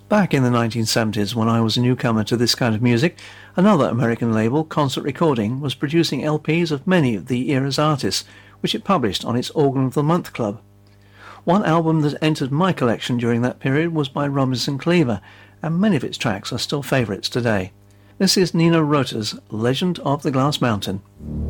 Back in the 1970s, when I was a newcomer to this kind of music, another American label, Concert Recording, was producing LPs of many of the era's artists, which it published on its Organ of the Month Club. One album that entered my collection during that period was by Robinson Cleaver, and many of its tracks are still favourites today. This is Nino Rota's Legend of the Glass Mountain.